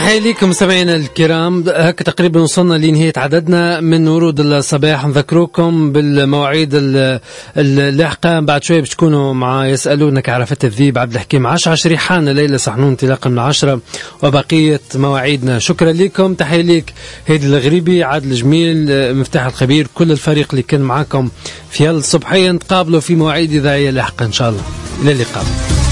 تحية لكم مستمعينا الكرام. هكا تقريبا وصلنا لنهاية عددنا من ورود الصباح. نذكركم بالمواعيد اللاحقة بعد شوية باش تكونوا مع يسألونك عرفت الذيب عبد الحكيم 10 ريحان ليلى صحنون انطلاقا من 10 وبقية مواعيدنا. شكرا لكم. تحية ليك هيدي الغريبي، عادل جميل، مفتاح الخبير، كل الفريق اللي كان معاكم في هالصبحية. نتقابلوا في مواعيد إذاعية لاحقة إن شاء الله. إلى اللقاء.